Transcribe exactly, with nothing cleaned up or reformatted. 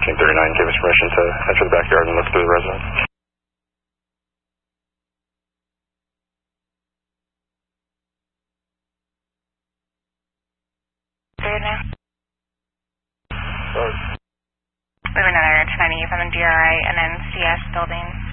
thirteen thirty-nine gave us permission to enter the backyard and look through the residence. Good now. Sorry. We have another ten ninety from the D R I and then C S building.